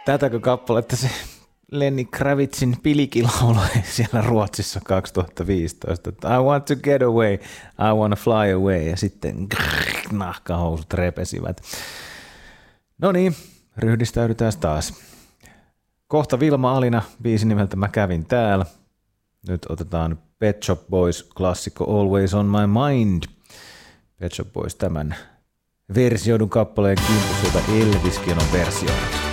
Tätäkö kappaletta se Lenny Kravitzin pilikilaulu siellä Ruotsissa 2015. I want to get away, I want to fly away. Ja sitten nahkahousut repesivät. No niin, ryhdistäydytään taas. Kohta Vilma Alina, biisi nimeltä Mä kävin täällä. Nyt otetaan Pet Shop Boys klassikko Always on my mind. Pet Shop Boys tämän versioidun kappaleen kimpus, jota Elviskin on versioinut.